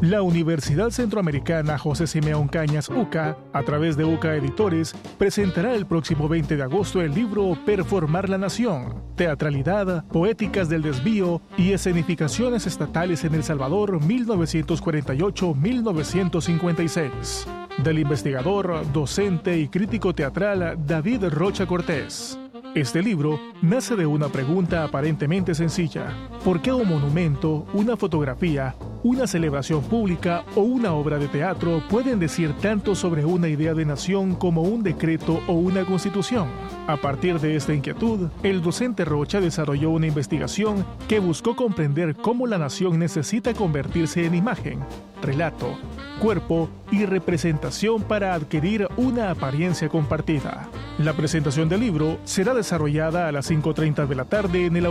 La Universidad Centroamericana José Simeón Cañas UCA, a través de UCA Editores, presentará el próximo 20 de agosto el libro Performar la Nación, Teatralidad, Poéticas del Desvío y Escenificaciones Estatales en El Salvador 1948-1956, del investigador, docente y crítico teatral David Rocha Cortés. Este libro nace de una pregunta aparentemente sencilla: ¿por qué un monumento, una fotografía, una celebración pública o una obra de teatro pueden decir tanto sobre una idea de nación como un decreto o una constitución? A partir de esta inquietud, el docente Rocha desarrolló una investigación que buscó comprender cómo la nación necesita convertirse en imagen, relato, cuerpo y representación para adquirir una apariencia compartida. La presentación del libro será desarrollada a las 5:30 de la tarde en el